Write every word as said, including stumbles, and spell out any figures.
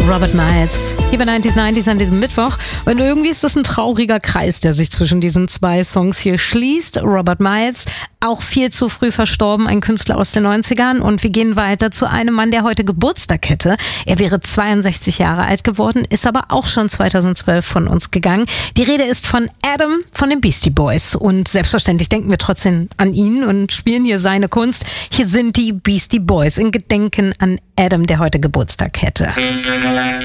Robert Miles. Hier bei neunzig neunzig an diesem Mittwoch. Und irgendwie ist das ein trauriger Kreis, der sich zwischen diesen zwei Songs hier schließt. Robert Miles, auch viel zu früh verstorben, ein Künstler aus den neunzigern. Und wir gehen weiter zu einem Mann, der heute Geburtstag hätte. Er wäre zweiundsechzig Jahre alt geworden, ist aber auch schon zweitausendzwölf von uns gegangen. Die Rede ist von Adam von den Beastie Boys. Und selbstverständlich denken wir trotzdem an ihn und spielen hier seine Kunst. Hier sind die Beastie Boys in Gedenken an Adam, der heute Geburtstag hätte.